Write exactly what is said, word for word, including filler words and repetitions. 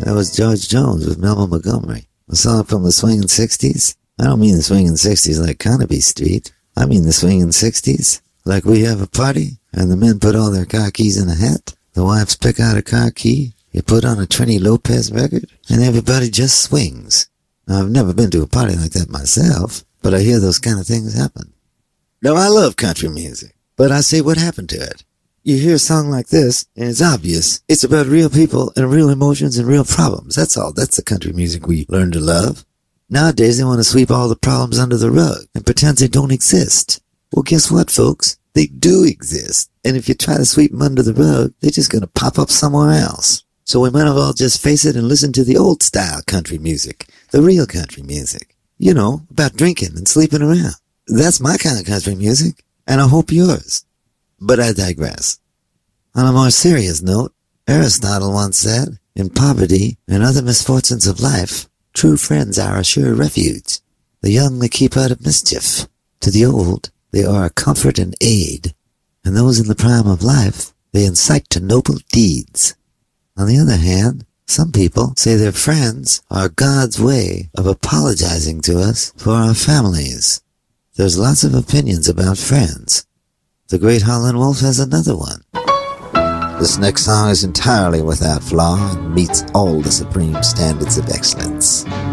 That was George Jones with Melba Montgomery. A song from the swinging sixties. I don't mean the swinging sixties like Carnaby Street. I mean the swinging sixties. Like we have a party, and the men put all their car keys in a hat. The wives pick out a car key. You put on a Trini Lopez record, and everybody just swings. Now, I've never been to a party like that myself, but I hear those kind of things happen. Now, I love country music, but I say what happened to it. You hear a song like this, and it's obvious. It's about real people and real emotions and real problems. That's all. That's the country music we learn to love. Nowadays, they want to sweep all the problems under the rug and pretend they don't exist. Well, guess what, folks? They do exist. And if you try to sweep them under the rug, they're just going to pop up somewhere else. So we might as well just face it and listen to the old style country music. The real country music. You know, about drinking and sleeping around. That's my kind of country music. And I hope yours. But I digress. On a more serious note, Aristotle once said, in poverty and other misfortunes of life, true friends are a sure refuge. The young they keep out of mischief. To the old, they are a comfort and aid. And those in the prime of life, they incite to noble deeds. On the other hand, some people say their friends are God's way of apologizing to us for our families. There's lots of opinions about friends. The great Howlin' Wolf has another one. This next song is entirely without flaw and meets all the supreme standards of excellence.